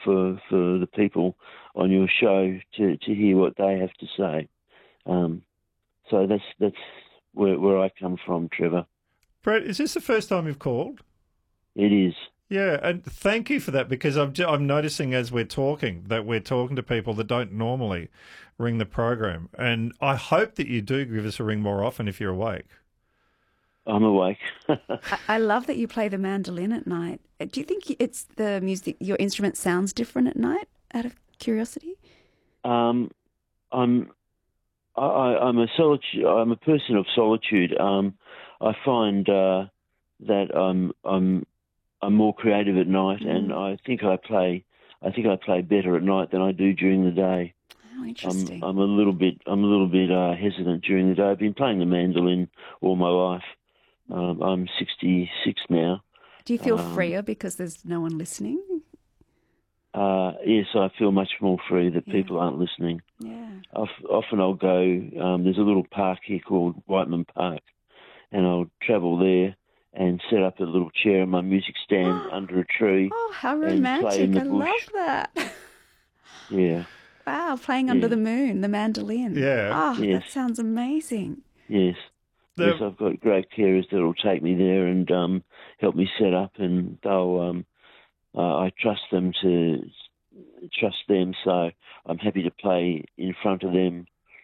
for the people on your show to hear what they have to say. So that's where I come from, Trevor. Brett, is this the first time you've called? It is. Yeah, and thank you for that, because I'm noticing as we're talking that we're talking to people that don't normally ring the program, and I hope that you do give us a ring more often if you're awake. I'm awake. I love that you play the mandolin at night. Do you think it's the music, your instrument sounds different at night, out of curiosity? I'm a person of solitude. I find that I'm more creative at night, and I think I play better at night than I do during the day. Oh, interesting. I'm a little bit hesitant during the day. I've been playing the mandolin all my life. I'm 66 now. Do you feel freer because there's no one listening? Yes, I feel much more free that people aren't listening. Yeah. Often I'll go, there's a little park here called Whiteman Park, and I'll travel there and set up a little chair and my music stand under a tree. Oh, how and play romantic. in the I bush. love that. Yeah. Wow, playing under the moon, the mandolin. Yeah. Oh, Yes. that sounds amazing. Yes. Yes, I've got great carers that will take me there and help me set up, and they'll. I trust them, so I'm happy to play in front of them.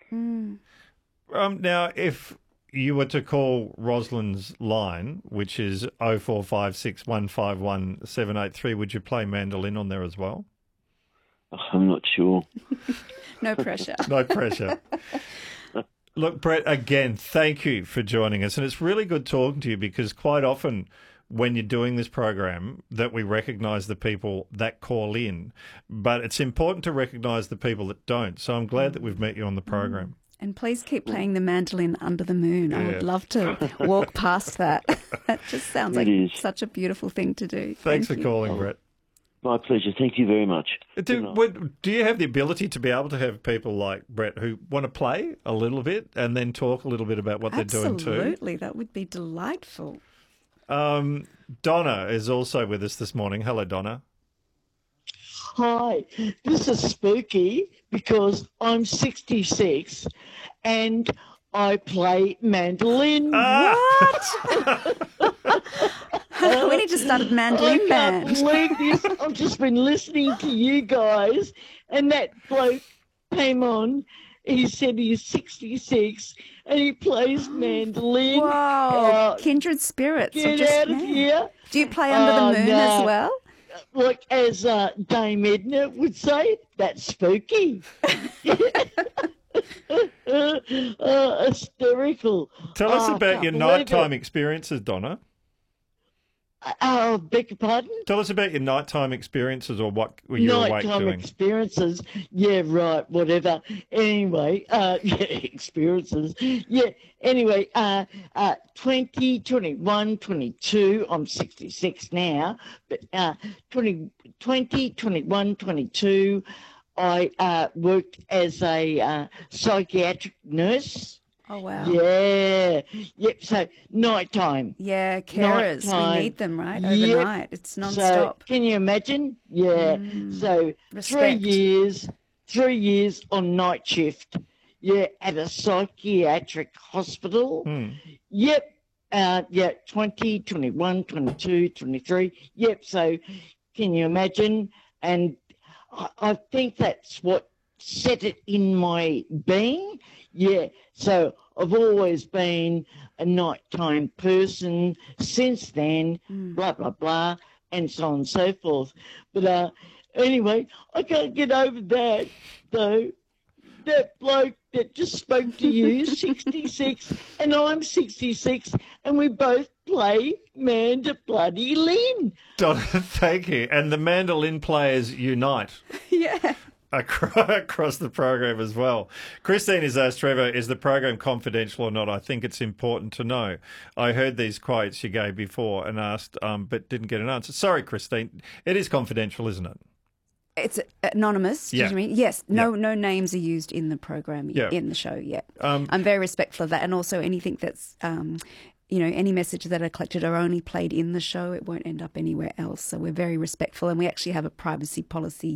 Now, if you were to call Rosalind's line, which is 0456 151 783, would you play mandolin on there as well? I'm not sure. No pressure. No pressure. Look, Brett, again, thank you for joining us. And it's really good talking to you, because quite often when you're doing this program that we recognise the people that call in, but it's important to recognise the people that don't. So I'm glad that we've met you on the program. And please keep playing the mandolin under the moon. I would love to walk past that. That just sounds like such a beautiful thing to do. Thanks for calling, Brett. My pleasure. Thank you very much. Do you have the ability to be able to have people like Brett who want to play a little bit and then talk a little bit about what they're doing too? Absolutely. That would be delightful. Donna is also with us this morning. Hello, Donna. Hi, this is spooky because I'm 66 and I play mandolin. What? We need to start a mandolin band. I can't believe this. I've just been listening to you guys, and that bloke came on. He said he's 66 and he plays mandolin. Wow, kindred spirits. Get out of here. Do you play under the moon as well? Like as Dame Edna would say, that's spooky. Hysterical. Tell us about your nighttime experiences, Donna. Beg your pardon? Tell us about your nighttime experiences, or what you're awake doing. Nighttime experiences. Yeah, right, whatever. Anyway, experiences. Yeah, anyway, 20, 21, 22, I'm 66 now, but 20, 21, 22, I worked as a psychiatric nurse. Oh, wow. Yeah. Yep. So nighttime. Yeah, carers. Nighttime. We need them, right? Overnight. Yep. It's non-stop. So can you imagine? Yeah. So Respect. 3 years on night shift. Yeah, at a psychiatric hospital. Yep. 20, 21, 22, 23. Yep. So can you imagine? And I think that's what set it in my being. Yeah, so I've always been a nighttime person since then, blah, blah, blah, and so on and so forth. But anyway, I can't get over that, though. That bloke that just spoke to you, 66, and I'm 66, and we both play Bloody-Lin. Donna, thank you. And the mandolin players unite. Yeah. Across the program as well. Christine has asked Trevor, is the program confidential or not? I think it's important to know. I heard these quotes you gave before and asked, but didn't get an answer. Sorry, Christine. It is confidential, isn't it? It's anonymous, do you mean? Yes, no names are used in the program, in the show yet. I'm very respectful of that, and also anything that's, any messages that are collected are only played in the show. It won't end up anywhere else, so we're very respectful, and we actually have a privacy policy